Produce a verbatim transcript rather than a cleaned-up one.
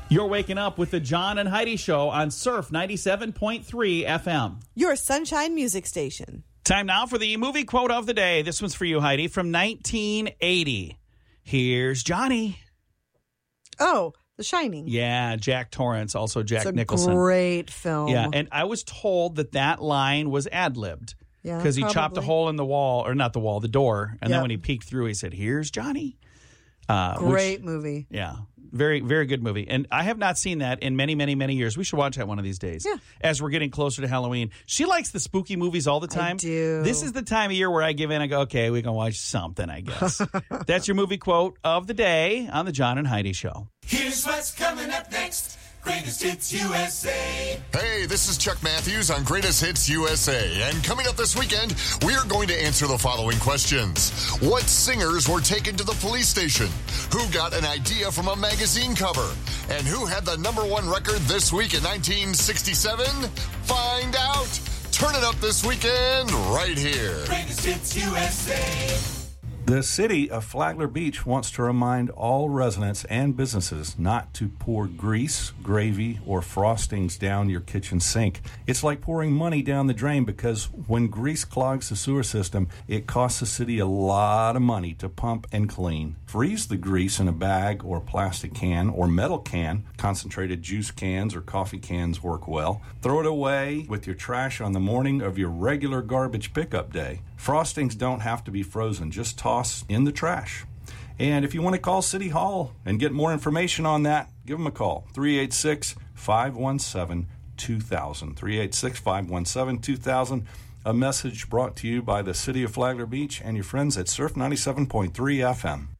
You're waking up with the John and Heidi Show on Surf ninety-seven point three F M. Your Sunshine Music Station. Time now for the movie quote of the day. This one's for you, Heidi, from nineteen eighty. Here's Johnny. Oh, The Shining. Yeah, Jack Torrance, also Jack it's a Nicholson. Great film. Yeah, and I was told that that line was ad-libbed. Yeah, because he probably. chopped a hole in the wall, or not the wall, the door, and Yep. then when he peeked through, he said, "Here's Johnny." Uh, Great which, movie. Yeah, very, very good movie. And I have not seen that in many, many, many years. We should watch that one of these days. Yeah. As we're getting closer to Halloween. She likes the spooky movies all the time. I do. This is the time of year where I give in and go, okay, we can watch something, I guess. That's your movie quote of the day on the John and Heidi Show. Here's what's coming up next. Greatest Hits U S A. Hey, this is Chuck Matthews on Greatest Hits U S A. And coming up this weekend, we are going to answer the following questions. What singers were taken to the police station? Who got an idea from a magazine cover? And who had the number one record this week in nineteen sixty-seven? Find out. Turn it up this weekend right here. Greatest Hits U S A. The city of Flagler Beach wants to remind all residents and businesses not to pour grease, gravy, or frostings down your kitchen sink. It's like pouring money down the drain because when grease clogs the sewer system, it costs the city a lot of money to pump and clean. Freeze the grease in a bag or plastic can or metal can. Concentrated juice cans or coffee cans work well. Throw it away with your trash on the morning of your regular garbage pickup day. Frostings don't have to be frozen. Just toss in the trash. And if you want to call City Hall and get more information on that, give them a call. three eight six, five one seven, two thousand. three eight six, five one seven, two thousand. A message brought to you by the City of Flagler Beach and your friends at Surf ninety-seven point three F M.